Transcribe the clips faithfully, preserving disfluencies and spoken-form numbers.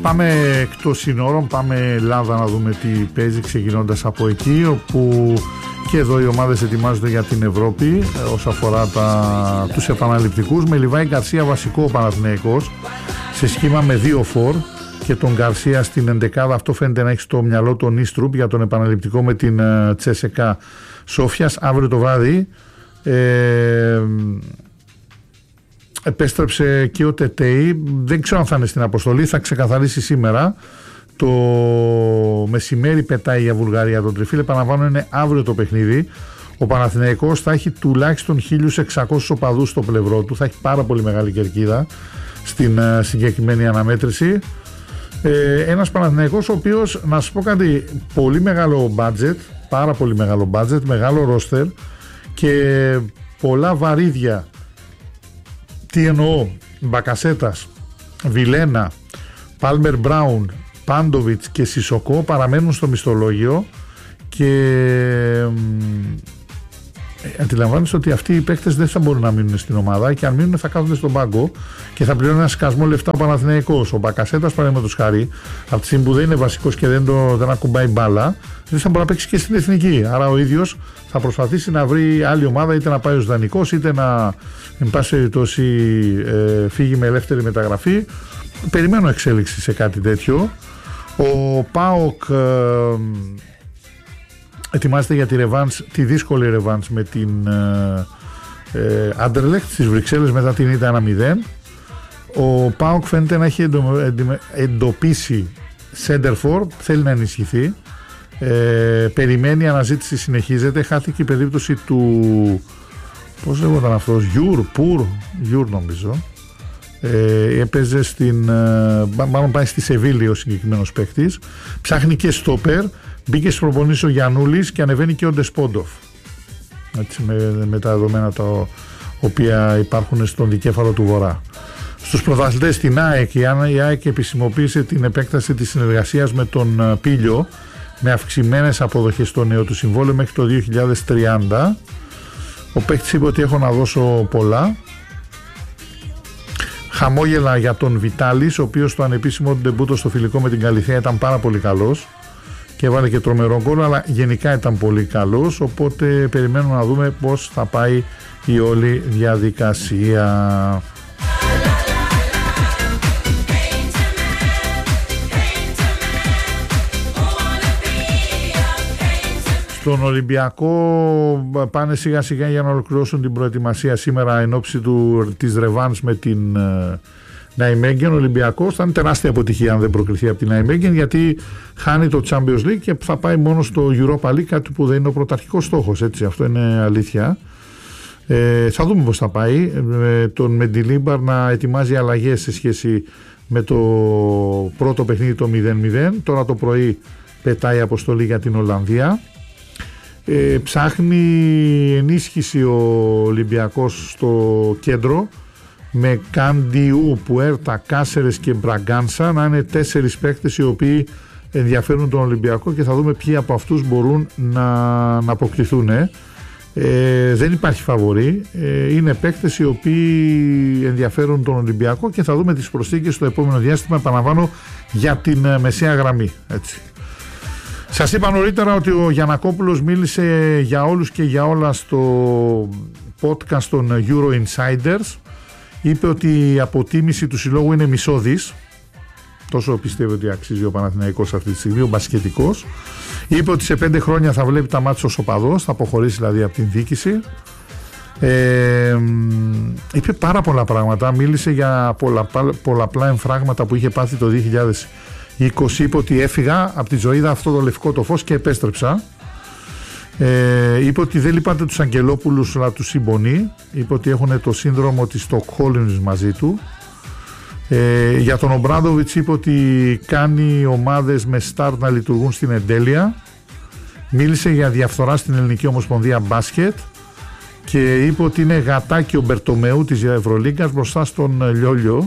Πάμε εκτός συνόρων, πάμε Ελλάδα να δούμε τι παίζει, ξεκινώντας από εκεί, όπου και εδώ οι ομάδες ετοιμάζονται για την Ευρώπη όσον αφορά τα, τους επαναληπτικούς, με Λιβάη Γκαρσία βασικό ο Παναθηναϊκός σε σχήμα με δύο φορ και τον Γκαρσία στην εντεκάδα. Αυτό φαίνεται να έχει στο μυαλό τον Ίστρουπ για τον επαναληπτικό με την Τσέσεκα Σόφιας. Αύριο το βράδυ ε, επέστρεψε και ο Τετέι, δεν ξέρω αν θα είναι στην αποστολή, θα ξεκαθαρίσει σήμερα. Το μεσημέρι πετάει για Βουλγαρία τον τριφύλ, επαναλαμβάνω είναι αύριο το παιχνίδι. Ο Παναθηναϊκός θα έχει τουλάχιστον χίλιους εξακόσιους οπαδούς στο πλευρό του, θα έχει πάρα πολύ μεγάλη κερκίδα στην uh, συγκεκριμένη αναμέτρηση. Ε, ένας Παναθηναϊκός ο οποίος, να σας πω κάτι, πολύ μεγάλο budget, πάρα πολύ μεγάλο budget, μεγάλο roster και πολλά βαρύδια. Τι εννοώ? Μπακασέτας, Βιλένα, Πάλμερ Μπράουν, Πάντοβιτς και Σισοκό παραμένουν στο μισθολόγιο και ε, αντιλαμβάνεσαι ότι αυτοί οι παίκτες δεν θα μπορούν να μείνουν στην ομάδα και αν μείνουν θα κάθονται στον πάγκο και θα πληρώνει ένα σκασμό λεφτά ο Παναθηναϊκός. Ο Μπακασέτας, παραδείγματος χάρη, από τη στιγμή που δεν είναι βασικός και δεν, το, δεν ακουμπάει μπάλα, δεν θα μπορεί να παίξει και στην εθνική. Άρα ο ίδιος θα προσπαθήσει να βρει άλλη ομάδα, είτε να πάει ως δανεικός, είτε να, εν πάση περιπτώσει, ε, φύγει με ελεύθερη μεταγραφή. Περιμένω εξέλιξη σε κάτι τέτοιο. Ο ΠΑΟΚ ε, ετοιμάζεται για τη ρεβάνς, τη δύσκολη ρεβάνς με την Άντερλεχτ στις Βρυξέλλες μετά την ήττα ένα μηδέν. Ο ΠΑΟΚ φαίνεται να έχει εντο, εντο, εντοπίσει Σέντερφορ, θέλει να ενισχυθεί. Ε, περιμένει, η αναζήτηση συνεχίζεται. Χάθηκε η περίπτωση του, πώς λέγονταν αυτός, Γιουρ, Πουρ, Γιουρ νομίζω. Ε, έπαιζε στην, μάλλον πάει στη Σεβίλη ο συγκεκριμένος παίκτης. Ψάχνει και στόπερ. Μπήκε στις προπονήσεις ο Γιαννούλης και ανεβαίνει και ο Ντεσπόντοφ, έτσι, με, με τα δεδομένα τα οποία υπάρχουν στον δικέφαλο του Βορρά. Στους πρωταθλητές στην ΑΕΚ, η ΑΕΚ επισημοποίησε την επέκταση της συνεργασίας με τον Πίλιο με αυξημένες αποδοχές στο νέο του συμβόλαιο μέχρι το δύο χιλιάδες τριάντα. Ο παίκτης είπε ότι έχω να δώσω πολλά. Χαμόγελα για τον Βιτάλης, ο οποίος στο ανεπίσημο ντεμπούτο στο φιλικό με την Καλιθέα ήταν πάρα πολύ καλός και έβαλε και τρομερό γκολ, αλλά γενικά ήταν πολύ καλός, οπότε περιμένουμε να δούμε πώς θα πάει η όλη διαδικασία. Στον Ολυμπιακό πάνε σιγά σιγά για να ολοκληρώσουν την προετοιμασία σήμερα εν ώψη του, της ρεβάνς με την uh, Ναϊμέγγεν. Ο Ολυμπιακός θα είναι τεράστια αποτυχία αν δεν προκριθεί από την Ναϊμέγγεν, γιατί χάνει το Champions League και θα πάει μόνο στο Europa League, κάτι που δεν είναι ο πρωταρχικός στόχος, έτσι, αυτό είναι αλήθεια. Ε, θα δούμε πώς θα πάει. Ε, τον Μεντιλίμπαρ να ετοιμάζει αλλαγές σε σχέση με το πρώτο παιχνίδι το μηδέν μηδέν. Τώρα το πρωί πετάει αποστολή για την Ολλανδία. Ε, ψάχνει ενίσχυση ο Ολυμπιακός στο κέντρο με Καντιού, Πουέρτα, Κάσερες και Μπραγκάνσα, να είναι τέσσερις παίκτες οι οποίοι ενδιαφέρουν τον Ολυμπιακό και θα δούμε ποιοι από αυτούς μπορούν να, να αποκτηθούν. Ε, δεν υπάρχει φαβορί, ε, είναι παίκτες οι οποίοι ενδιαφέρουν τον Ολυμπιακό και θα δούμε τις προσθήκες στο επόμενο διάστημα, επαναλαμβάνω, για την μεσαία γραμμή, έτσι. Σας είπα νωρίτερα ότι ο Γιαννακόπουλος μίλησε για όλους και για όλα στο podcast των Euro Insiders. Είπε ότι η αποτίμηση του συλλόγου είναι μισό δις. Τόσο πιστεύει ότι αξίζει ο Παναθηναϊκός αυτή τη στιγμή, ο μπασκετικός. Είπε ότι σε πέντε χρόνια θα βλέπει τα μάτια ως οπαδός, θα αποχωρήσει δηλαδή από την διοίκηση. Ε, είπε πάρα πολλά πράγματα. Μίλησε για πολλαπλά, πολλαπλά εμφράγματα που είχε πάθει το δύο χιλιάδες είκοσι. Είπε ότι έφυγα από τη ζωή, είδα αυτό το λευκό το φως και επέστρεψα. Ε, είπε ότι δεν λυπάται τους Αγγελόπουλους, αλλά τους συμπονεί. Είπε ότι έχουν το σύνδρομο της Στοκχόλμης μαζί του. Ε, για τον Ομπράντοβιτς είπε ότι κάνει ομάδες με στάρ να λειτουργούν στην εντέλεια. Μίλησε για διαφθορά στην Ελληνική Ομοσπονδία Μπάσκετ και είπε ότι είναι γατάκι ο Μπερτομεού της Ευρωλίγκας μπροστά στον Λιόλιο.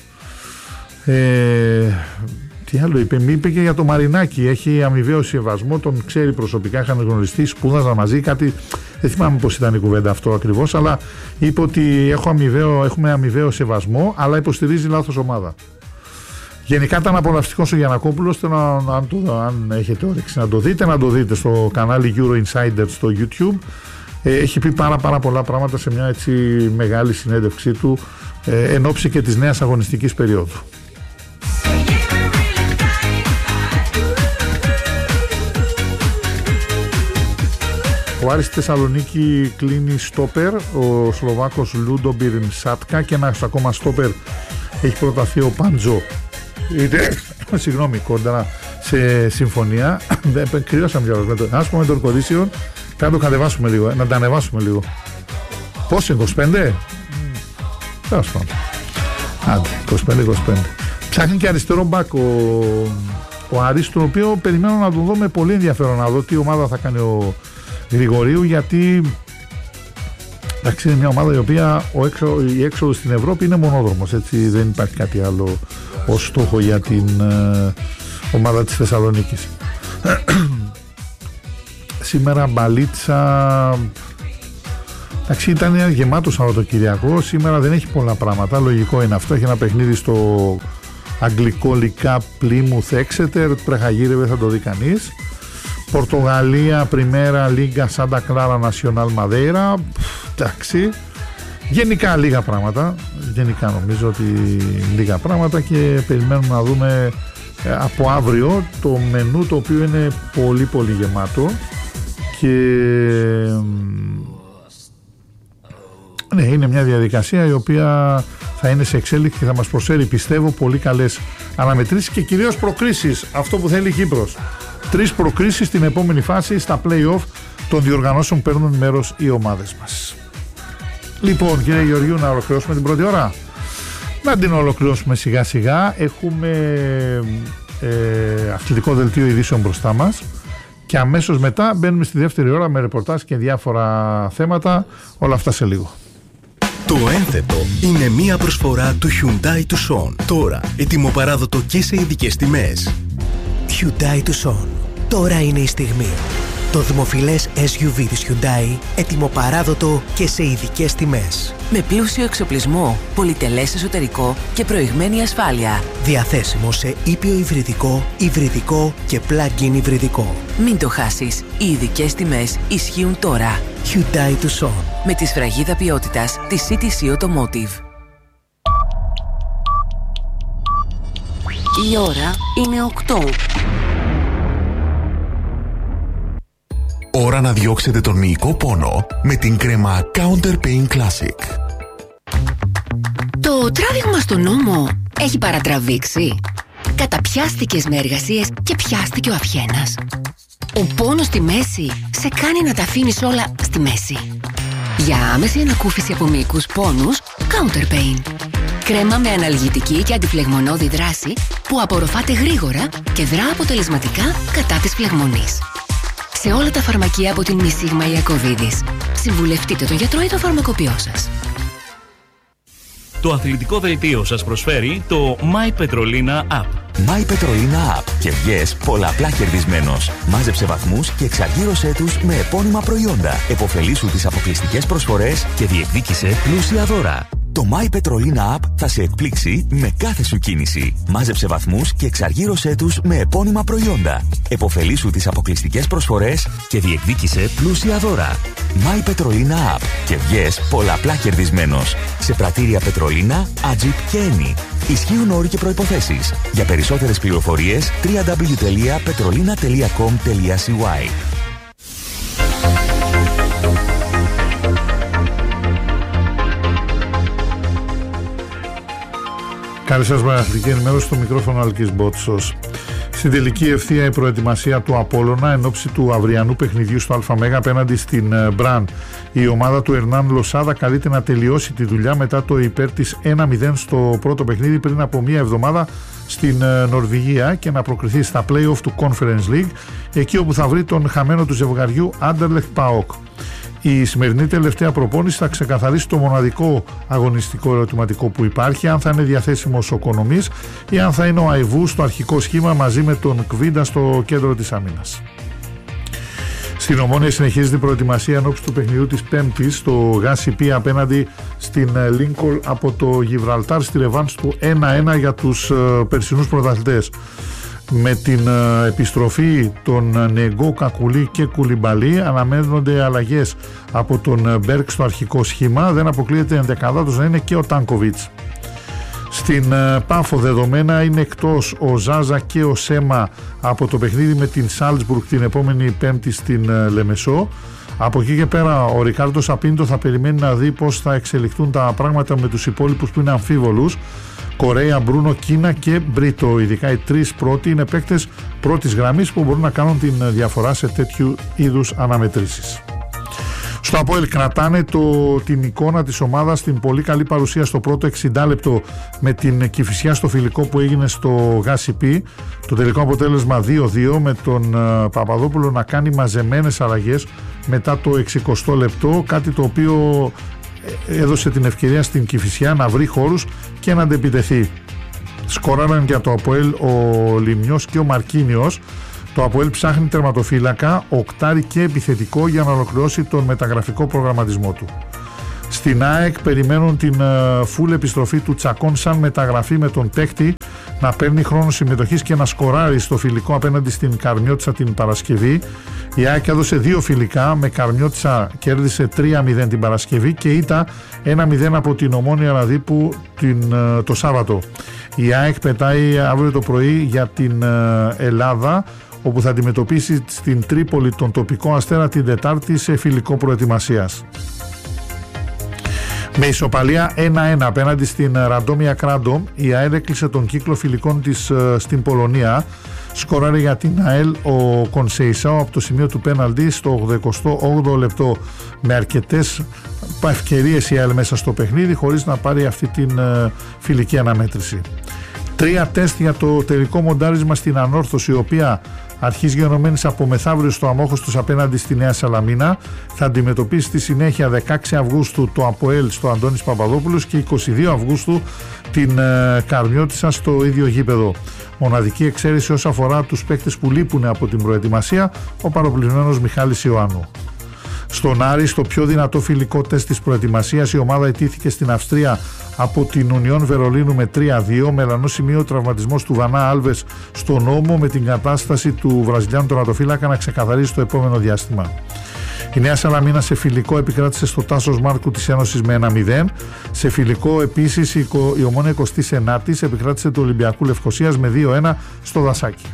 Ε, τι άλλο είπε, μη είπε και για το Μαρινάκι, έχει αμοιβαίο σεβασμό, τον ξέρει προσωπικά, είχαν γνωριστεί, σπούδαζαν μαζί, κάτι, δεν θυμάμαι πως ήταν η κουβέντα αυτό ακριβώς, αλλά είπε ότι έχω αμοιβαίο, έχουμε αμοιβαίο σεβασμό, αλλά υποστηρίζει λάθος ομάδα. Γενικά ήταν απολαυστικός ο Γιαννακόπουλος. Αν, αν, αν έχετε όρεξη να το δείτε, να το δείτε στο κανάλι Euro Insider στο YouTube. Ε, έχει πει πάρα, πάρα πολλά πράγματα σε μια έτσι μεγάλη συνέντευξή του ε, εν ώψη και της νέας αγωνιστικής περίοδου. Ο Άρης Θεσσαλονίκη κλείνει στόπερ, ο Σλοβάκος Λούντομπιρ Σάτκα, και ένας ακόμα στόπερ έχει προταθεί, ο Πάντζο. Είτε, συγγνώμη, κόντρα σε συμφωνία. Δεν κρυώσαμε κιόλας με το. Ας πούμε τον Κορίσιον, θα το κατεβάσουμε λίγο, να τα ανεβάσουμε λίγο. Πόσο, είκοσι πέντε? Τέλος πάντων. Άντε, είκοσι πέντε είκοσι πέντε. Ψάχνει και αριστερό μπακ ο, ο Άρης, τον οποίο περιμένω να τον δω με πολύ ενδιαφέρον, να δω τι ομάδα θα κάνει ο Γρηγορίου, γιατί εντάξει, είναι μια ομάδα η οποία ο έξω, η έξοδος στην Ευρώπη είναι μονόδρομος, έτσι, δεν υπάρχει κάτι άλλο ως στόχο για την ε, ομάδα της Θεσσαλονίκης. Σήμερα μπαλίτσα, εντάξει, ήταν γεμάτο Σαββατοκυριακό. Σήμερα δεν έχει πολλά πράγματα, λογικό είναι αυτό. Έχει ένα παιχνίδι στο αγγλικό League Cup, Plymouth Exeter, τρεχαγύρευε, θα το δει κανείς. Πορτογαλία, Πριμέρα Λίγκα, Σάντα Κλάρα, Νασιονάλ Μαδέιρα. Εντάξει, γενικά λίγα πράγματα. Γενικά νομίζω ότι λίγα πράγματα, και περιμένουμε να δούμε από αύριο το μενού, το οποίο είναι πολύ πολύ γεμάτο, και ναι, είναι μια διαδικασία η οποία θα είναι σε εξέλιξη και θα μας προσφέρει, πιστεύω, πολύ καλές αναμετρήσεις και κυρίως προκρίσεις, αυτό που θέλει η Κύπρος. Τρεις προκρίσεις στην επόμενη φάση, στα play-off των διοργανώσεων που παίρνουν μέρος οι ομάδες μας. Λοιπόν, κύριε Γεωργίου, να ολοκληρώσουμε την πρώτη ώρα. Να την ολοκληρώσουμε σιγά σιγά. Έχουμε ε, αθλητικό δελτίο ειδήσεων μπροστά μας, και αμέσως μετά μπαίνουμε στη δεύτερη ώρα με ρεπορτάζ και διάφορα θέματα. Όλα αυτά σε λίγο. Το ένθετο είναι μία προσφορά του Hyundai Tucson. Τώρα ετοιμοπαράδοτο και σε ειδικές τιμές. Hyundai Tucson. Τώρα είναι η στιγμή. Το δημοφιλές ες γιου βι της Hyundai, ετοιμοπαράδοτο και σε ειδικές τιμές. Με πλούσιο εξοπλισμό, πολυτελές εσωτερικό και προηγμένη ασφάλεια. Διαθέσιμο σε ήπιο υβριδικό, υβριδικό και plug-in υβριδικό. Μην το χάσεις. Οι ειδικές τιμές ισχύουν τώρα. Hyundai Tucson. Με τη σφραγίδα ποιότητας της σι τι σι Automotive. Η ώρα είναι οκτώ. Ώρα να διώξετε τον μυϊκό πόνο με την κρέμα Counter Pain Classic. Το τράβηγμα στον ώμο έχει παρατραβήξει. Καταπιάστηκες με εργασίες και πιάστηκε ο αυχένας. Ο πόνος στη μέση σε κάνει να τα αφήνεις όλα στη μέση. Για άμεση ανακούφιση από μυϊκούς πόνους, Counter Pain. Κρέμα με αναλγητική και αντιφλεγμονώδη δράση που απορροφάται γρήγορα και δρά αποτελεσματικά κατά της φλεγμονής. Σε όλα τα φαρμακεία από την Μισίγμα Ιακωβίδης. Συμβουλευτείτε τον γιατρό ή το φαρμακοποιό σας. Το αθλητικό δελτίο σας προσφέρει το My Petrolina App. My Petrolina App και βγες πολλαπλά κερδισμένος. Μάζεψε βαθμούς και εξαργύρωσέ τους με επώνυμα προϊόντα. Εποφελήσου τις αποκλειστικές προσφορές και διεκδίκησε πλούσια δώρα. Το My Petrolina App θα σε εκπλήξει με κάθε σου κίνηση. Μάζεψε βαθμούς και εξαργύρωσέ τους με επώνυμα προϊόντα. Εποφελήσου τις αποκλειστικές προσφορές και διεκδίκησε πλούσια δώρα. My Petrolina App και βγες πολλαπλά κερδισμένος. Σε πρατήρια Πετρολίνα, Ατζιπ και Eni. Ισχύουν όροι και προϋποθέσεις. Για περισσότερες πληροφορίες double-u double-u double-u τελεία petrolina τελεία com τελεία σι γουάι. Καλή σας αθλητική ενημέρωση, στο μικρόφωνο Αλκής Μπότσος. Στην τελική ευθεία η προετοιμασία του Απόλλωνα εν ώψη του αυριανού παιχνιδιού στο ΑΜΕΓΑ απέναντι στην Μπραν. Η ομάδα του Ερνάν Λοσάδα καλείται να τελειώσει τη δουλειά μετά το υπέρ της ένα μηδέν στο πρώτο παιχνίδι πριν από μία εβδομάδα στην Νορβηγία και να προκριθεί στα play-off του Conference League, εκεί όπου θα βρει τον χαμένο του ζευγαριού Άντερλεχτ Πάοκ. Η σημερινή τελευταία προπόνηση θα ξεκαθαρίσει το μοναδικό αγωνιστικό ερωτηματικό που υπάρχει, αν θα είναι διαθέσιμος ο Κονομής ή αν θα είναι ο Αϊβού στο αρχικό σχήμα μαζί με τον Κβίντα στο κέντρο της άμυνας. Στην Ομόνια συνεχίζεται η προετοιμασία ενόψει του παιχνιδιού της Πέμπτης στο ΓΑΣΥΠΗ απέναντι στην Λίνκολ από το Γιβραλτάρ στη ρεβάνς του ένα ένα για τους περσινούς πρωταθλητές. Με την επιστροφή των Νεγκό, Κακουλή και Κουλιμπαλί αναμένονται αλλαγές από τον Μπέρκ στο αρχικό σχήμα. Δεν αποκλείεται ενδεκαδάτος να είναι και ο Τάνκοβιτς. Στην Πάφο δεδομένα είναι εκτός ο Ζάζα και ο Σέμα από το παιχνίδι με την Σάλτσμπουργκ την επόμενη Πέμπτη στην Λεμεσό. Από εκεί και πέρα ο Ρικάρντο Σαπίντο θα περιμένει να δει πώς θα εξελιχθούν τα πράγματα με τους υπόλοιπους που είναι αμφίβολους. Κορέα, Μπρούνο, Κίνα και Μπρίτο. Ειδικά οι τρεις πρώτοι είναι παίκτες πρώτης γραμμής που μπορούν να κάνουν την διαφορά σε τέτοιου είδους αναμετρήσεις. Στο ΑΠΟΕΛ κρατάνε το, την εικόνα της ομάδας, την πολύ καλή παρουσία στο πρώτο εξήντα λεπτό με την Κηφισιά στο φιλικό που έγινε στο ΓΑΣΥΠΗ. Το τελικό αποτέλεσμα δύο δύο με τον uh, Παπαδόπουλο να κάνει μαζεμένες αλλαγές μετά το εξηκοστό λεπτό, κάτι το οποίο έδωσε την ευκαιρία στην Κηφισιά να βρει χώρους και να αντεπιτεθεί. Σκόραραν για το ΑΠΟΕΛ ο Λιμνιός και ο Μαρκίνιος. Το ΑΠΟΕΛ ψάχνει τερματοφύλακα, οκτάρι και επιθετικό για να ολοκληρώσει τον μεταγραφικό προγραμματισμό του. Στην ΑΕΚ περιμένουν την φουλ επιστροφή του Τσακών σαν μεταγραφή με τον παίκτη να παίρνει χρόνο συμμετοχής και να σκοράρει στο φιλικό απέναντι στην Καρμιώτισσα την Παρασκευή. Η ΑΕΚ έδωσε δύο φιλικά, με Καρμιώτισσα κέρδισε τρία μηδέν την Παρασκευή και ήττα ένα μηδέν από την Ομόνια Ραδίπου την, το Σάββατο. Η ΑΕΚ πετάει αύριο το πρωί για την Ελλάδα, όπου θα αντιμετωπίσει στην Τρίπολη τον τοπικό Αστέρα την Τετάρτη σε φιλικό προετοιμασίας. Με ισοπαλία ένα ένα απέναντι στην Ραντόμια Κράντομ, η ΑΕΛ έκλεισε τον κύκλο φιλικών της στην Πολωνία. Σκοράρει για την ΑΕΛ ο Κονσέισαο από το σημείο του πέναλτι στο ογδοηκοστό όγδοο λεπτό, με αρκετές ευκαιρίες η ΑΕΛ μέσα στο παιχνίδι χωρίς να πάρει αυτή την φιλική αναμέτρηση. Τρία τεστ για το τελικό μοντάρισμα στην Ανόρθωση, η οποία αρχίζει γενομένης από μεθαύριο στο Αμόχωστος απέναντι στη Νέα Σαλαμίνα. Θα αντιμετωπίσει στη συνέχεια δεκαέξι Αυγούστου το ΑΠΟΕΛ στο Αντώνης Παπαδόπουλος και είκοσι δύο Αυγούστου την ε, Καρμιώτισσα στο ίδιο γήπεδο. Μοναδική εξαίρεση όσον αφορά τους παίκτες που λείπουν από την προετοιμασία, ο παροπλισμένος Μιχάλης Ιωάννου. Στον Άρη, στο πιο δυνατό φιλικό τεστ της προετοιμασίας, η ομάδα ιτήθηκε στην Αυστρία από την Ουνιόν Βερολίνου με τρία δύο, με ελανό σημείο τραυματισμός του Βανά Άλβες στον ώμο, με την κατάσταση του Βραζιλιάνου τερματοφύλακα να ξεκαθαρίσει στο επόμενο διάστημα. Η Νέα Σαλαμίνα σε φιλικό επικράτησε στο Τάσος Μάρκου της Ένωσης με ένα μηδέν. Σε φιλικό επίσης η Ομόνοια εικοστή ενάτη επικράτησε του Ολυμπιακού Λευκωσίας με δύο ένα στο Δασάκι.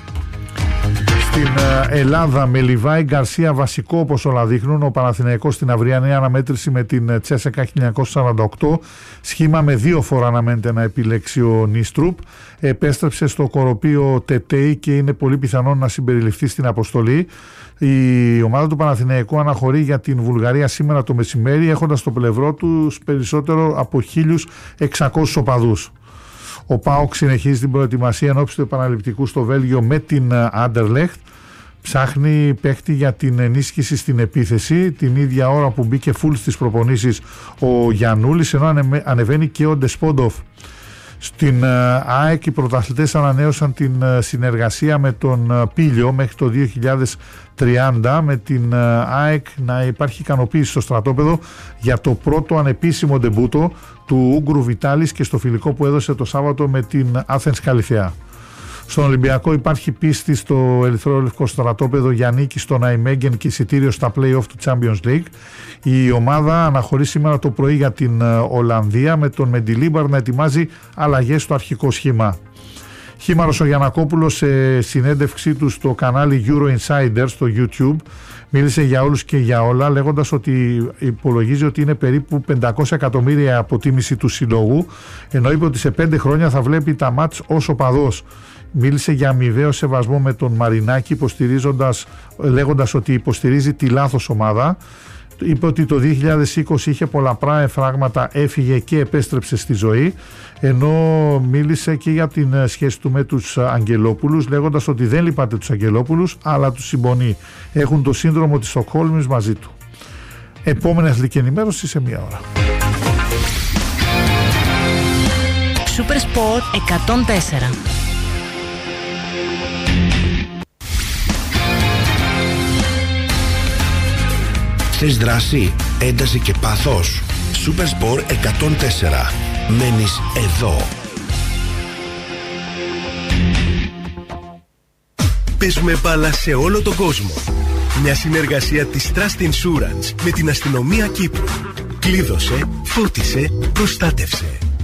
Στην Ελλάδα, με Λιβάη Γκαρσία βασικό όπως όλα δείχνουν, ο Παναθηναϊκός στην αυριανή αναμέτρηση με την Τσέσεκα χίλια εννιακόσια σαράντα οκτώ, σχήμα με δύο φορά αναμένεται να επιλέξει ο Νίστρουπ. Επέστρεψε στο Κοροπείο Τετέι και είναι πολύ πιθανό να συμπεριληφθεί στην αποστολή. Η ομάδα του Παναθηναϊκού αναχωρεί για την Βουλγαρία σήμερα το μεσημέρι, έχοντας στο πλευρό του περισσότερο από χίλιους εξακόσιους οπαδούς. Ο ΠΑΟΚ συνεχίζει την προετοιμασία ενόψει του επαναληπτικού στο Βέλγιο με την Άντερλεχτ. Ψάχνει παίκτη για την ενίσχυση στην επίθεση την ίδια ώρα που μπήκε φουλ στις προπονήσεις ο Γιαννούλης, ενώ ανεβαίνει και ο Ντεσπόντοφ. Στην ΑΕΚ οι πρωταθλητές ανανέωσαν την συνεργασία με τον Πίλιο μέχρι το δύο χιλιάδες τριάντα, με την ΑΕΚ να υπάρχει ικανοποίηση στο στρατόπεδο για το πρώτο ανεπίσημο ντεμπούτο του Ούγκρου Βιτάλης και στο φιλικό που έδωσε το Σάββατο με την Άθενς Καλιθέα. Στον Ολυμπιακό υπάρχει πίστη στο ερυθρόλευκο στρατόπεδο για νίκη στο Ναϊμέγγεν και εισιτήριο στα play-off του Champions League. Η ομάδα αναχωρεί σήμερα το πρωί για την Ολλανδία, με τον Μεντιλίμπαρ να ετοιμάζει αλλαγές στο αρχικό σχήμα. Χήμαρος ο Γιαννακόπουλος σε συνέντευξή του στο κανάλι Euro Insider στο YouTube μίλησε για όλους και για όλα, λέγοντας ότι υπολογίζει ότι είναι περίπου πεντακόσια εκατομμύρια αποτίμηση του συλλόγου, ενώ είπε ότι σε πέντε χρόνια θα βλέπει τα μάτς ως οπαδός. Μίλησε για αμοιβαίο σεβασμό με τον Μαρινάκη, υποστηρίζοντας, λέγοντας ότι υποστηρίζει τη λάθος ομάδα. Είπε ότι το δύο χιλιάδες είκοσι είχε πολλαπλά εφράγματα, έφυγε και επέστρεψε στη ζωή, ενώ μίλησε και για την σχέση του με τους Αγγελόπουλους, λέγοντας ότι δεν λυπάται τους Αγγελόπουλους αλλά τους συμπονεί. Έχουν το σύνδρομο της Στοκχόλμης μαζί του. Επόμενη αθλητική ενημέρωση σε μία ώρα. Super Sport εκατόν τέσσερα. Θες δράση, ένταση και πάθος? Supersport εκατόν τέσσερα. Μένεις εδώ. Παίζουμε μπάλα σε όλο τον κόσμο. Μια συνεργασία της Trust Insurance με την αστυνομία Κύπρου. Κλείδωσε, φώτισε, προστάτευσε.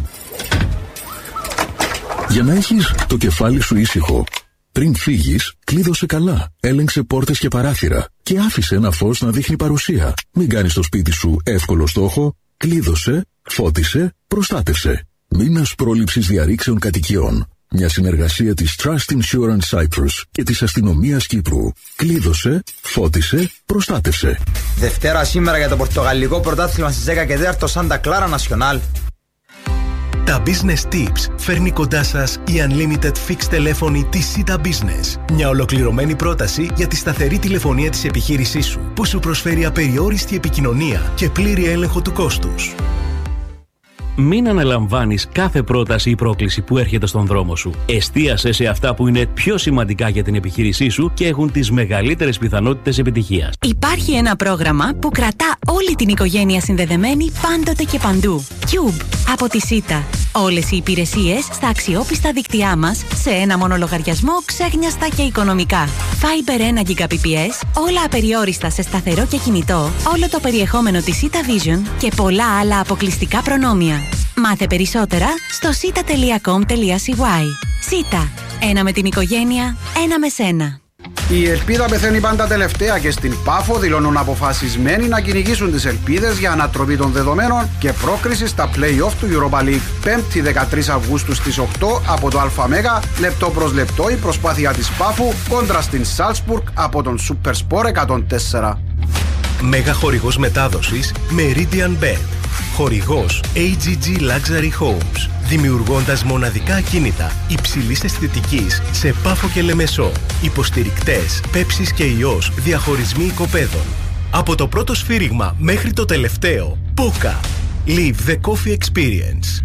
Για να έχεις το κεφάλι σου ήσυχο, πριν φύγεις, κλείδωσε καλά, έλεγξε πόρτες και παράθυρα και άφησε ένα φως να δείχνει παρουσία. Μην κάνεις το σπίτι σου εύκολο στόχο. Κλείδωσε, φώτισε, προστάτευσε. Μήνας πρόληψης διαρρήξεων κατοικιών. Μια συνεργασία της Trust Insurance Cyprus και της αστυνομίας Κύπρου. Κλείδωσε, φώτισε, προστάτευσε. Δευτέρα σήμερα για το πορτογαλικό πρωτάθλημα στις δέκα και τέσσερα Santa Clara Nacional. Τα Business Tips φέρνει κοντά σας η Unlimited Fixed τηλέφωνη της Sita Business. Μια ολοκληρωμένη πρόταση για τη σταθερή τηλεφωνία της επιχείρησής σου, που σου προσφέρει απεριόριστη επικοινωνία και πλήρη έλεγχο του κόστους. Μην αναλαμβάνεις κάθε πρόταση ή πρόκληση που έρχεται στον δρόμο σου. Εστίασε σε αυτά που είναι πιο σημαντικά για την επιχείρησή σου και έχουν τις μεγαλύτερες πιθανότητες επιτυχίας. Υπάρχει ένα πρόγραμμα που κρατά όλη την οικογένεια συνδεδεμένη πάντοτε και παντού. Cube από τη Sita. Όλες οι υπηρεσίες στα αξιόπιστα δίκτυά μας σε ένα μόνο λογαριασμό, ξέχνιαστα και οικονομικά. Fiber ένα Gbps, όλα απεριόριστα σε σταθερό και κινητό, όλο το περιεχόμενο της Sita Vision και πολλά άλλα αποκλειστικά προνόμια. Μάθε περισσότερα στο sita τελεία com τελεία c y. Sita. Ένα με την οικογένεια, ένα με σένα. Η ελπίδα πεθαίνει πάντα τελευταία και στην Πάφο δηλώνουν αποφασισμένοι να κυνηγήσουν τις ελπίδες για ανατροπή των δεδομένων και πρόκριση στα play-off του Europa League. Πέμπτη δεκατρείς Αυγούστου στις οκτώ από το ΑΜΕΓΑ, λεπτό προς λεπτό η προσπάθεια της Πάφου κόντρα στην Salzburg από τον Supersport εκατόν τέσσερα. Μέγα χορηγός μετάδοσης Meridian Bet. Χορηγός έι τζι τζι Luxury Homes. Δημιουργώντας μοναδικά ακίνητα υψηλής αισθητικής σε Πάφο και Λεμεσό. Υποστηρικτές Πέψης και Ιός διαχωρισμοί οικοπαίδων. Από το πρώτο σφύριγμα μέχρι το τελευταίο, Poca. Live the coffee experience.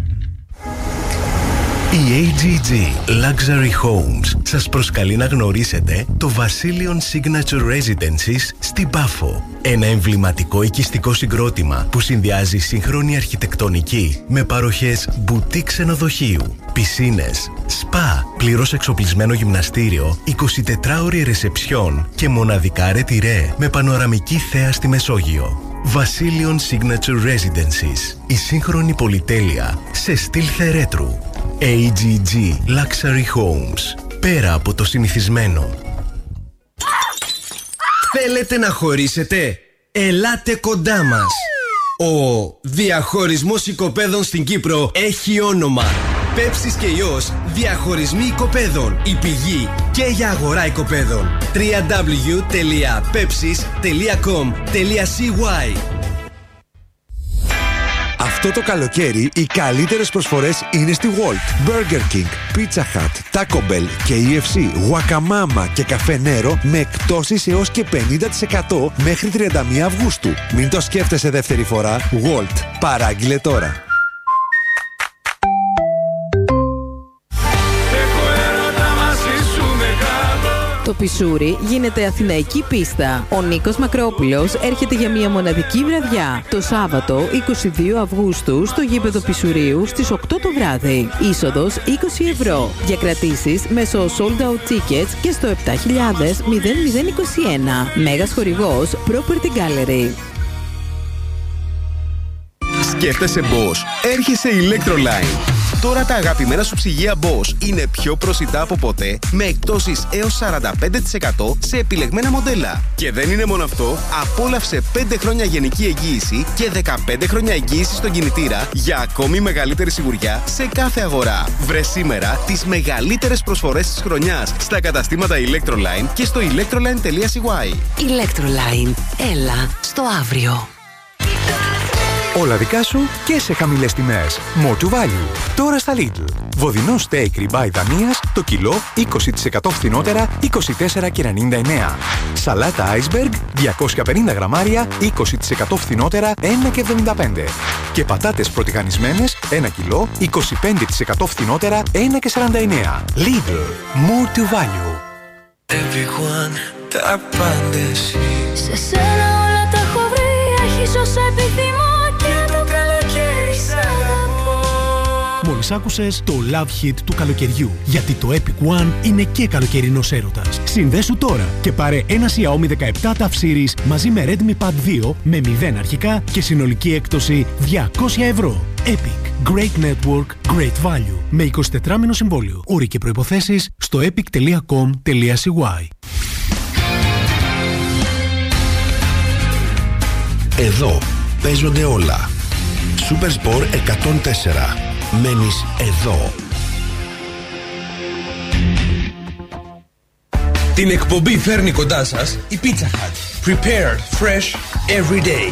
Η έι τζι τζι Luxury Homes σας προσκαλεί να γνωρίσετε το Βασίλειον Signature Residences στην Πάφο. Ένα εμβληματικό οικιστικό συγκρότημα που συνδυάζει σύγχρονη αρχιτεκτονική με παροχές μπουτί ξενοδοχείου, πισίνες, σπα, πλήρως εξοπλισμένο γυμναστήριο, εικοσιτετράωρη ρεσεψιόν και μοναδικά ρετυρέ με πανοραμική θέα στη Μεσόγειο. Βασίλειον Signature Residences. Η σύγχρονη πολυτέλεια σε στυλ θερέτρου. έι τζι τζι Luxury Homes. Πέρα από το συνηθισμένο. Θέλετε να χωρίσετε? Ελάτε κοντά μας. Ο διαχωρισμός οικοπαίδων στην Κύπρο έχει όνομα. Πέψης και Ιός διαχωρισμοί οικοπαίδων. Η πηγή και για αγορά οικοπαίδων. double-u double-u double-u τελεία pepsis τελεία com τελεία c y. Αυτό το καλοκαίρι οι καλύτερες προσφορές είναι στη Walt, Burger King, Pizza Hut, Taco Bell, κέι εφ σι, Wakamama και Καφέ Νέρο με εκπτώσεις έως και πενήντα τοις εκατό μέχρι τριάντα μία Αυγούστου. Μην το σκέφτεσαι δεύτερη φορά. Walt, παράγγειλε τώρα. Το Πισούρι γίνεται αθηναϊκή πίστα. Ο Νίκος Μακρόπουλος έρχεται για μια μοναδική βραδιά. Το Σάββατο είκοσι δύο Αυγούστου στο γήπεδο Πισουρίου στις οκτώ το βράδυ. Είσοδος είκοσι ευρώ. Διακρατήσεις μέσω sold out tickets και στο επτά χιλιάδες μηδέν μηδέν είκοσι ένα. Μέγας χορηγός Property Gallery. Σκέφτεσαι Bosch? Έρχεσαι Electroline. Τώρα τα αγαπημένα σου ψυγεία Bosch είναι πιο προσιτά από ποτέ, με εκπτώσεις έως σαράντα πέντε τοις εκατό σε επιλεγμένα μοντέλα. Και δεν είναι μόνο αυτό, απόλαυσε πέντε χρόνια γενική εγγύηση και δεκαπέντε χρόνια εγγύηση στον κινητήρα για ακόμη μεγαλύτερη σιγουριά σε κάθε αγορά. Βρε σήμερα τις μεγαλύτερες προσφορές της χρονιάς στα καταστήματα Electroline και στο electroline τελεία c y. Electroline. Έλα στο αύριο. Όλα δικά σου και σε χαμηλές τιμές. More to value. Τώρα στα Lidl. Βοδινό steak ribeye Δανίας, το κιλό είκοσι τοις εκατό φθηνότερα, είκοσι τέσσερα και ενενήντα εννέα. Σαλάτα iceberg, διακόσια πενήντα γραμμάρια, είκοσι τοις εκατό φθηνότερα, ένα και εβδομήντα πέντε. Και πατάτες πρωτιγανισμένες, ένα κιλό, είκοσι πέντε τοις εκατό φθηνότερα, ένα και σαράντα εννέα. Lidl. More to value. Everyone, τα απάντηση. Σε σένα όλα τα έχω βρει. Ίσως επιθυμώ και το καλοκαίρι σ' αγαπώ. Μόλις άκουσες το Love Hit του καλοκαιριού, γιατί το Epic One είναι και καλοκαιρινός έρωτας. Συνδέσου τώρα και πάρε ένα Xiaomi δεκαεπτά Tough Series μαζί με Redmi Pad δύο με μηδέν αρχικά και συνολική έκπτωση διακόσια ευρώ. Epic. Great Network, Great Value. Με εικοσιτετράμηνο συμβόλαιο. Όροι και προϋποθέσεις στο epic τελεία com τελεία c y. Εδώ παίζονται όλα. Supersport εκατόν τέσσερα. Μένεις εδώ. Την εκπομπή φέρνει κοντά σας η Pizza Hut. Prepared fresh every day.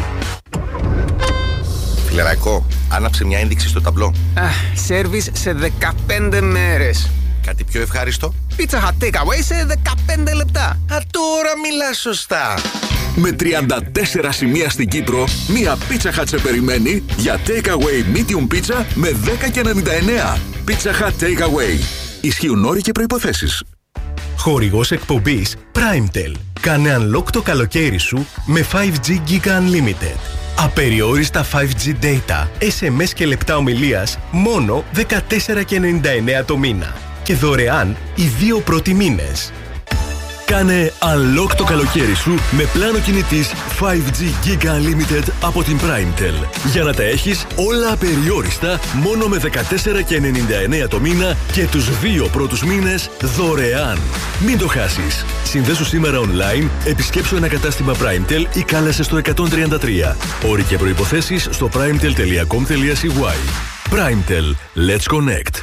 Φιλεραϊκό, άναψε μια ένδειξη στο ταμπλό. Σέρβις σε δεκαπέντε μέρες. Κάτι πιο ευχάριστο. Pizza Hut takeaway σε δεκαπέντε λεπτά. Α, τώρα μιλάς σωστά. Με τριάντα τέσσερα σημεία στην Κύπρο, μία Pizza Hut σε περιμένει για takeaway medium pizza με δέκα και ενενήντα εννέα. Pizza Hut takeaway. Ισχύουν όροι και προϋποθέσεις. Χορηγός εκπομπής PrimeTel. Κάνε unlock το καλοκαίρι σου με φάιβ τζι Giga Unlimited. Απεριόριστα φάιβ τζι data, ες εμ ες και λεπτά ομιλίας μόνο δεκατέσσερα και ενενήντα εννέα το μήνα. Και δωρεάν οι δύο πρώτοι μήνες. Κάνε unlock το καλοκαίρι σου με πλάνο κινητής φάιβ τζι Giga Unlimited από την PrimeTel. Για να τα έχεις όλα απεριόριστα μόνο με δεκατέσσερα και ενενήντα εννέα το μήνα και τους δύο πρώτους μήνες δωρεάν. Μην το χάσεις. Συνδέσου σήμερα online, επισκέψου ένα κατάστημα PrimeTel ή κάλεσε στο εκατόν τριάντα τρία. Όροι και προϋποθέσεις στο primetel τελεία com τελεία c y. PrimeTel. Let's connect.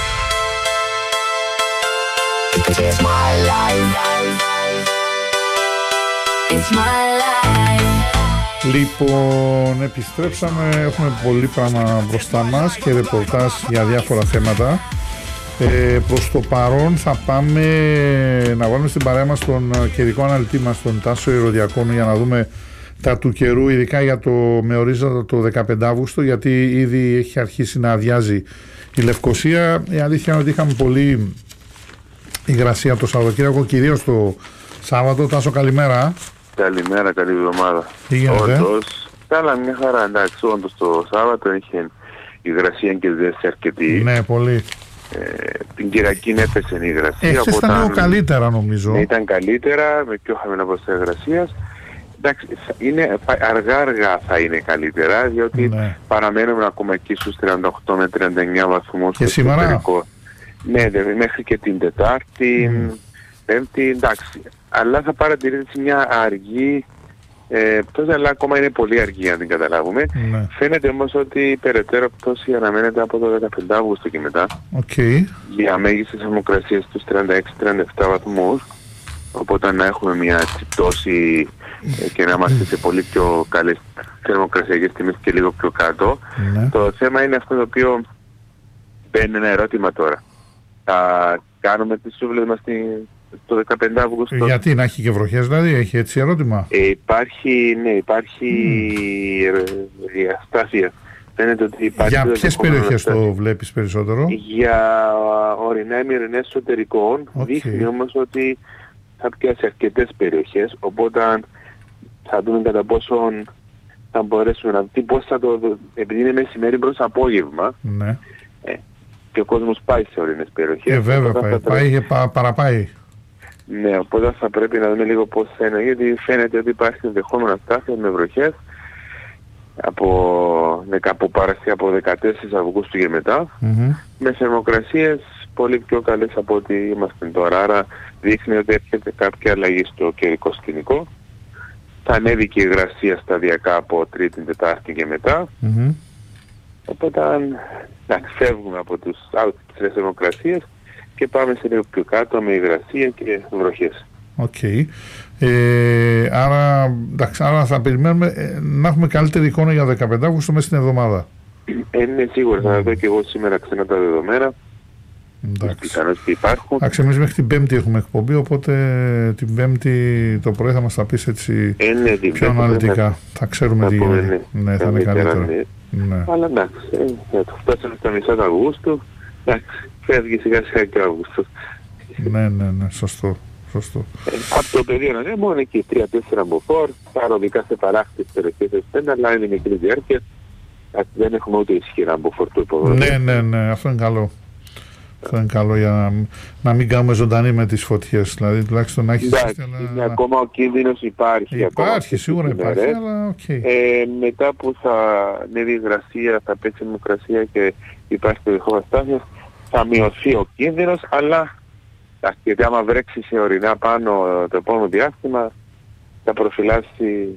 It's my life. It's my life. Λοιπόν, επιστρέψαμε, έχουμε πολύ πράγμα μπροστά μας και ρεπορτάζ για διάφορα θέματα. Ε, προς το παρόν θα πάμε να βάλουμε στην παρέα μας τον καιρικό αναλυτή μας, τον Τάσο Ηρωδιακόνο, για να δούμε τα του καιρού, ειδικά για το, με ορίζοντα το δεκαπέντε Αυγούστου, γιατί ήδη έχει αρχίσει να αδειάζει η Λευκοσία. Η αλήθεια είναι ότι είχαμε πολύ υγρασία το Σαββατοκύριακο, κυρίως το Σάββατο. Τάσο, καλημέρα. Καλημέρα, καλή εβδομάδα. Τι γίνεται? Όντως, καλά, μια χαρά, εντάξει, όντως το Σάββατο είχε υγρασία και ζέστη αρκετή. Ναι, πολύ. Ε, την Κυριακή έπεσε η υγρασία. Ε, χθες ήταν λίγο καλύτερα, νομίζω. Ναι, ήταν καλύτερα, με πιο χαμηλά ποσοστά υγρασίας. Εντάξει, είναι, αργά αργά θα είναι καλύτερα, διότι ναι, παραμένουμε ακόμα εκεί στους τριάντα οκτώ με τριάντα εννέα βαθμούς. Και σήμερα? Εσωτερικό. Ναι, δε, μέχρι και την Τετάρτη, mm. Πέμπτη, εντάξει. Αλλά θα παρατηρήσει μια αργή ε, πτώση, αλλά ακόμα είναι πολύ αργή αν την καταλάβουμε. Mm. Φαίνεται όμως ότι η περαιτέρω πτώση αναμένεται από το δεκαπέντε Αυγούστου και μετά. Okay. Για μέγιστες θερμοκρασίες στους τριάντα έξι με τριάντα επτά βαθμούς. Οπότε να έχουμε μια πτώση ε, και να είμαστε σε πολύ πιο καλές θερμοκρασιακές τιμές και λίγο πιο κάτω. Mm. Το θέμα είναι αυτό το οποίο μπαίνει ένα ερώτημα τώρα. Θα κάνουμε τις σούβλες μας το δεκαπέντε Αυγούστου. Γιατί, να έχει και βροχές δηλαδή, έχει έτσι ερώτημα? Ε, υπάρχει, ναι, υπάρχει mm. η αστάθεια. Φαίνεται ότι υπάρχει. Για ποιες περιοχές το βλέπεις περισσότερο? Για ορεινά ημερινές εσωτερικών. Okay. Δείχνει όμως ότι θα πιάσει αρκετές περιοχές, οπότε θα δούμε κατά πόσον θα μπορέσουμε να δούμε πώς θα το, επειδή είναι μεσημέρι προς απόγευμα. Ναι. Ε, και ο κόσμος πάει σε ορεινές περιοχές. Ε, βέβαια, πάει, πάει πρέπει... και πα, παραπάει. Ναι, οπότε θα πρέπει να δούμε λίγο πώς θα είναι, γιατί φαίνεται ότι υπάρχει ενδεχόμενο αστάθεια με βροχές από, από παραστή από δεκατέσσερις Αυγούστου και μετά, mm-hmm. με θερμοκρασίες πολύ πιο καλές από ό,τι είμαστε τώρα. Άρα δείχνει ότι έρχεται κάποια αλλαγή στο καιρικό σκηνικό. Θα ανέβει και η υγρασία σταδιακά από Τρίτη, Τετάρτη και μετά. Mm-hmm. Οπότε να φεύγουμε από τους άλλες θερμοκρασίες και πάμε σε λίγο πιο κάτω με υγρασία και βροχές. Οκ. Okay. Ε, άρα, εντάξει, άρα θα περιμένουμε ε, να έχουμε καλύτερη εικόνα για δεκαπέντε Αυγούστου μέσα στην εβδομάδα. Ε, ναι, σίγουρα. Mm. Θα δω και εγώ σήμερα ξανά τα δεδομένα. Εντάξει. Υπάρχουν. Εντάξει, εμείς μέχρι την Πέμπτη έχουμε εκπομπή, οπότε την Πέμπτη το πρωί θα μας τα πεις έτσι ε, ναι, την πιο αναλυτικά. Θα, θα ξέρουμε θα τι είναι. Ναι, ναι, θα είναι καλύτερα. Ναι. Ναι. Αλλά εντάξει, ε, θα φτάσουμε στα μισά του Αυγούστου. Εντάξει, φεύγει σιγά σιγά και Αυγούστου. Ναι, ναι, ναι, σωστό. σωστό. Ε, από το πεδίο ναι, μόνο εκεί τρία τέσσερα μποφόρ, παροδικά σε παράχτες περιοχές εστέντα, αλλά είναι μικρή διάρκεια. Δεν έχουμε ούτε ισχυρά μποφόρ του υποδομή. Ναι, ναι, ναι, αυτό είναι καλό. Αυτό είναι καλό για να, να μην κάνουμε ζωντανή με τις φωτιές. Δηλαδή, τουλάχιστον να έχεις... Εντάξει, αλλά... ακόμα ο κίνδυνος υπάρχει. Υπάρχει, σίγουρα υπάρχει, μέρες. Αλλά οκ. Okay. Ε, μετά που θα ανέβει η υγρασία, θα πέσει η θερμοκρασία και υπάρχει περιοχή αστάθειας, θα μειωθεί ο κίνδυνος, αλλά γιατί άμα βρέξει σε ορεινά πάνω το επόμενο διάστημα, θα προφυλάσει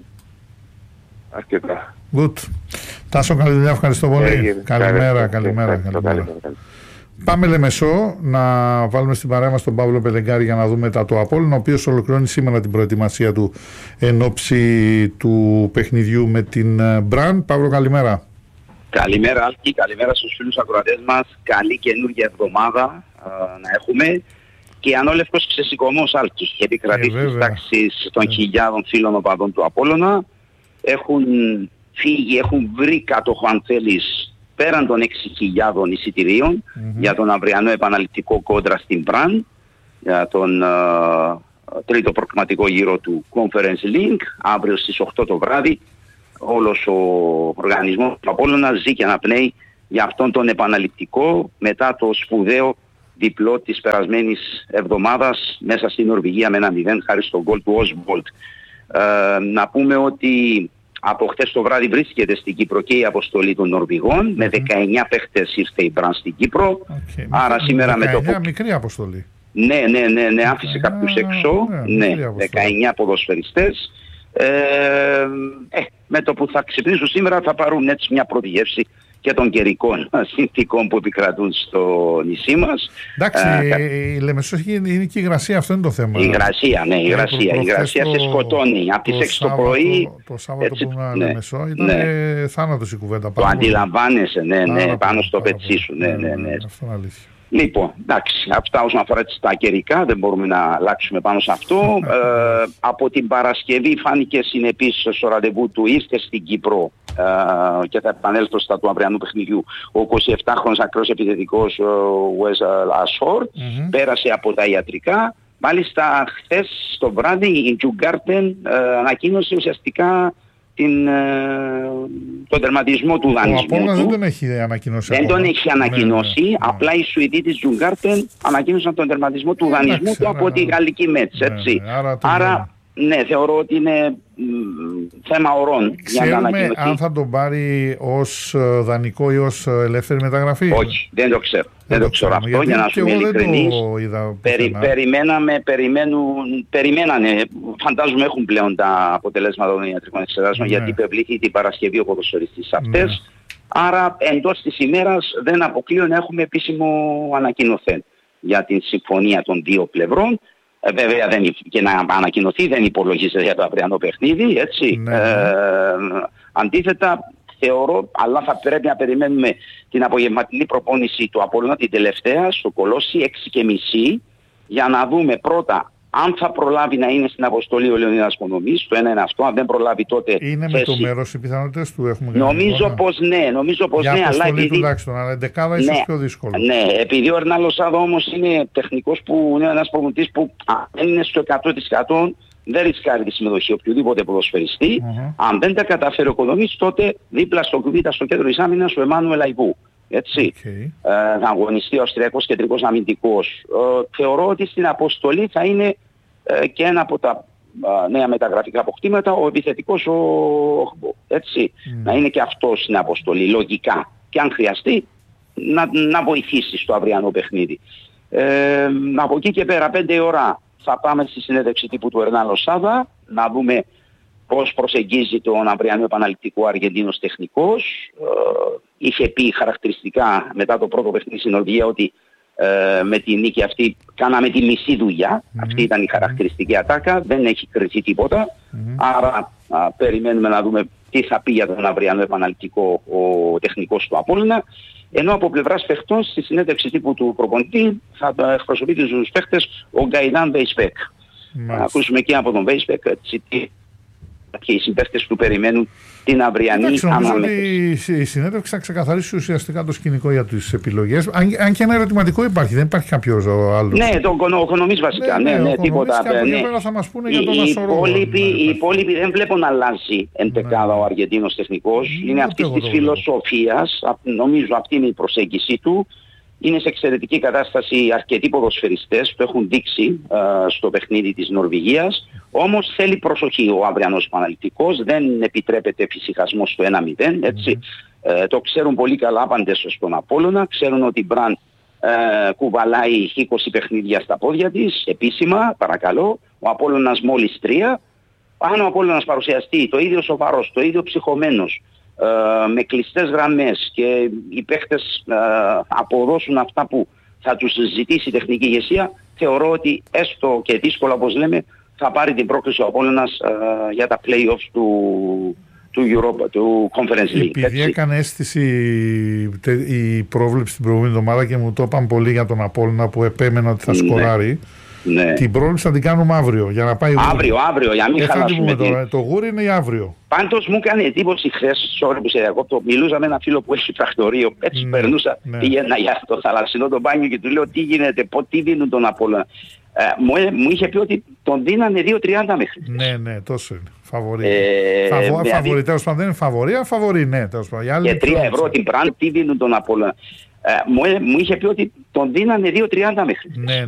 αρκετά. Good. Τάσο, καλή δουλειά, ευχαριστώ πολύ. Έγινε. Καλημέρα, καλημέρα, καλημέρα. Πάμε Λεμεσό να βάλουμε στην παρέα μας τον Παύλο Πελεγκάρη για να δούμε τα του Απόλλωνα, ο οποίος ολοκληρώνει σήμερα την προετοιμασία του εν ώψη του παιχνιδιού με την Μπραν. Παύλο, καλημέρα. Καλημέρα Άλκη, καλημέρα στους φίλους ακροατές μας. Καλή καινούργια εβδομάδα α, να έχουμε. Και ανόλευκος ξεσηκωμός Άλκη. Έχει επικρατήσει στις τάξεις των χιλιάδων φίλων οπαδών του Απόλλωνα. Έχουν φύγει, έχουν βρει κάτοχο αν θέλεις πέραν των έξι χιλιάδων εισιτηρίων mm-hmm. για τον αυριανό επαναληπτικό κόντρα στην Μπραν, για τον uh, τρίτο προκριματικό γύρο του Conference League, αύριο στις οκτώ το βράδυ. Όλος ο οργανισμός του Απόλλωνα ζει και αναπνέει για αυτόν τον επαναληπτικό μετά το σπουδαίο διπλό της περασμένης εβδομάδας μέσα στην Νορβηγία με ένα μηδέν χάρη στον γκολ του Osbolt. Ε, να πούμε ότι από χτες το βράδυ βρίσκεται στην Κύπρο και η αποστολή των Νορβηγών. Mm-hmm. Με δεκαεννιά παίχτες ήρθε η Μπραν στην Κύπρο. Okay. Άρα σήμερα με το... δεκαεννιά μικρή αποστολή. Ναι, ναι, ναι, ναι, άφησε κάποιους έξω. Ναι, ναι, δεκαεννιά ποδοσφαιριστές. Ε, ε, με το που θα ξυπνήσουν σήμερα θα πάρουν έτσι μια πρώτη γεύση και των καιρικών συνθήκων που επικρατούν στο νησί μας. Εντάξει, ε, η Λεμεσό είναι και η υγρασία, αυτό είναι το θέμα. Η υγρασία, ναι, η υγρασία. Η υγρασία σε σκοτώνει. Από τις έξι το πρωί... Το, το Σάββατο έτσι, που ήμουν ναι, Λεμεσό ήταν ναι. θάνατος η κουβέντα. Το αντιλαμβάνεσαι, ναι, ναι, πάνω, πάνω στο πετσί σου. Ναι, ναι, ναι. Αυτό είναι αλήθεια. Λοιπόν, εντάξει, αυτά όσον αφορά τα καιρικά, δεν μπορούμε να αλλάξουμε πάνω σε αυτό. ε, από την Παρασκευή φάνηκε συνεπής στο ραντεβού του, ήρθε στην Κύπρο ε, και θα επανέλθω στα του αυριανού παιχνιδιού. Ο εικοσιεπτάχρονος ακρός επιθετικός Wes Ashford mm-hmm. πέρασε από τα ιατρικά. Μάλιστα χθες το βράδυ η Djurgården ε, ανακοίνωσε ουσιαστικά την, ε, τον τερματισμό του δανεισμού του. Ο Απόλλωνας δεν τον έχει ανακοινώσει. Δεν τον έχει ανακοινώσει, ναι, ναι, ναι. Απλά οι Σουηδοί της Djurgården ανακοίνωσαν τον τερματισμό του δανεισμού του από τη γαλλική Μέτς, έτσι. Ναι, ναι. Άρα, άρα ναι, θεωρώ ότι είναι μ, θέμα ωρών. Ξέρουμε αν θα τον πάρει ως δανεικό ή ως ελεύθερη μεταγραφή. Όχι, δεν το ξέρω. Δεν, δεν το ξέρω αυτό, για να σου είμαι ειλικρινής. Περι, περιμέναμε, περιμένουν, περιμένανε, φαντάζομαι έχουν πλέον τα αποτελέσματα των ιατρικών εξετάσεων, ναι. γιατί υπευλήθη την Παρασκευή ο ποδοσφαιριστής αυτές. Ναι. Άρα εντός της ημέρας δεν αποκλείω να έχουμε επίσημο ανακοινωθέν για την συμφωνία των δύο πλευρών. Ε, βέβαια δεν, και να ανακοινωθεί δεν υπολογίζεται για το αυριανό παιχνίδι, έτσι. Ναι. Ε, αντίθετα θεωρώ, αλλά θα πρέπει να περιμένουμε την απογευματινή προπόνηση του Απόλλωνα, την τελευταία, στο Κολόσι, έξι και μισή, για να δούμε πρώτα αν θα προλάβει να είναι στην αποστολή ο Λεωνίδας Κονομής, το ένα είναι αυτό, αν δεν προλάβει τότε... Είναι θέση. Με το μέρος οι πιθανότητες του, έχουμε νομίζω πως ναι, νομίζω πως για ναι, αποστολή αλλά επειδή... τουλάχιστον, αλλά εντεκάδα ίσως ναι, πιο δύσκολο. Ναι, επειδή ο Ερνάλος Σάδο όμως είναι τεχνικός που είναι ένας προπονητής που δεν είναι στο εκατό τοις εκατό, δεν ρισκάρει τη συμμετοχή οποιοδήποτε ποδοσφαιριστή. Uh-huh. Αν δεν τα καταφέρει ο Κονομής, τότε δίπλα στο κουβίτα στο κέντρο της άμυνας ο Εμμάνουελ Αϊβού. Έτσι, okay. ε, θα αγωνιστεί ο Αυστριακός κεντρικός αμυντικός. Ε, θεωρώ ότι στην αποστολή θα είναι ε, και ένα από τα ε, νέα μεταγραφικά αποκτήματα, ο επιθετικός ο Οχμπο. Έτσι, mm. να είναι και αυτό στην αποστολή, λογικά. Και αν χρειαστεί, να, να βοηθήσει στο αυριανό παιχνίδι. Ε, από εκεί και πέρα, πέντε ώρα, θα πάμε στη συνέντευξη τύπου του Ερνάλο Σάδα, να δούμε πώς προσεγγίζει τον αυριανό επαναληπτικό Αργεντίνος τεχνικός. Ε, είχε πει χαρακτηριστικά μετά το πρώτο παιχνίδι στην Νορβηγία ότι ε, με τη νίκη αυτή κάναμε τη μισή δουλειά. Mm-hmm. Αυτή ήταν η χαρακτηριστική ατάκα, δεν έχει κρυφτεί τίποτα. Mm-hmm. Άρα α, περιμένουμε να δούμε τι θα πει για τον αυριανό επαναληπτικό ο τεχνικός του Απόλλωνα. Ενώ από πλευράς παιχτών στη συνέντευξη τύπου του προπονητή θα εκπροσωπεί τους παίχτες ο Γκαϊντάν Βέισπεκ. Να ακούσουμε και από τον Βέισπεκ τι και οι συμπαίκτες του περιμένουν την αυριανή αναμέτρηση. αναμέτρηση. Ότι η συνέντευξη θα ξεκαθαρίσει ουσιαστικά το σκηνικό για τις επιλογές. Αν, αν και ένα ερωτηματικό υπάρχει, δεν υπάρχει κάποιο άλλο. Ναι, τον οικονομής βασικά. Ναι, ναι, ναι, τίποτα. Και από εκεί πέρα θα μας πούνε για τον Ασορό. Οι υπόλοιποι δεν βλέπω να αλλάζει εντεκάδα ο Αργεντίνος τεχνικός. Είναι αυτή τη φιλοσοφία, νομίζω αυτή είναι η προσέγγιση του. Είναι σε εξαιρετική κατάσταση αρκετοί ποδοσφαιριστές, το έχουν δείξει ε, στο παιχνίδι της Νορβηγίας. Όμως θέλει προσοχή ο αυριανός επαναληπτικός, δεν επιτρέπεται φυσικασμός στο ένα μηδέν, έτσι. Mm-hmm. Ε, το ξέρουν πολύ καλά πάντες στον Απόλλωνα, ξέρουν ότι η Μπραν ε, κουβαλάει είκοσι παιχνίδια στα πόδια της, επίσημα, παρακαλώ. Ο Απόλλωνας μόλις τρία. Αν ο Απόλλωνας παρουσιαστεί το ίδιο σοβαρός, το ίδιο ψυχωμένος, Uh, με κλειστές γραμμές και οι παίχτες uh, αποδώσουν αυτά που θα τους ζητήσει η τεχνική ηγεσία, θεωρώ ότι έστω και δύσκολα όπως λέμε θα πάρει την πρόκληση ο Απόλλωνας uh, για τα play-offs του, του, Europa, του Conference League. Επειδή έκανε αίσθηση η πρόβλεψη την προηγούμενη εβδομάδα και μου το είπαν πολύ για τον Απόλλωνα που επέμενα ότι θα σκοράρει. Ναι. Την πρόβλεψη θα την κάνουμε αύριο για να πάει αύριο, γούρι. αύριο, για να μην χαλάσουμε τώρα. Το γούρι είναι ή αύριο. Πάντως μου έκανε εντύπωση χθες, sorry που σε διακόπτω, μιλούσα με ένα φίλο που έχει τρακτορείο, έτσι ναι, περνούσα, ναι. πήγαινα για το θαλασσινό το μπάνιο και του λέω τι γίνεται, πω, τι δίνουν τον Απόλλωνα. Ε, μου, μου είχε πει ότι τον δίνανε δύο τριάντα μέχρι. Ναι, ναι, τόσο είναι. Φαβορή. Ε, Φαβο, δηλαδή, φαβορή, τέλος πάντων δεν είναι φαβορή, φαβορή, ναι, τέλος πάντων. Και τρία ευρώ την Brand, τι δίνουν τον Απόλλωνα. Ε, μου, μου είχε πει ότι τον δίνανε δύο τριάντα μέχρι. Ναι,